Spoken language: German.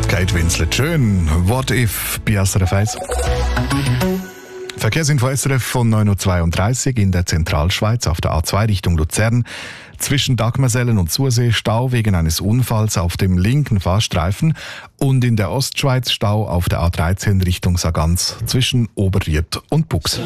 Kate Winslet. Schön. What if bei SRF 1? Verkehrsinfo SRF von 9.32 Uhr in der Zentralschweiz auf der A2 Richtung Luzern. Zwischen Dagmersellen und Sursee Stau wegen eines Unfalls auf dem linken Fahrstreifen und in der Ostschweiz Stau auf der A13 Richtung Sargans zwischen Oberried und Bux.